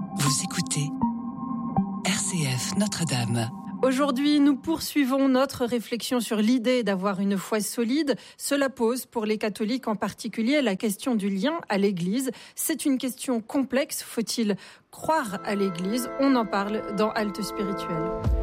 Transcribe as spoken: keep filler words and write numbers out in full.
Vous écoutez R C F Notre-Dame. Aujourd'hui, nous poursuivons notre réflexion sur l'idée d'avoir une foi solide. Cela pose pour les catholiques en particulier la question du lien à l'Église. C'est une question complexe. Faut-il croire à l'Église ? On en parle dans Halte Spirituelle.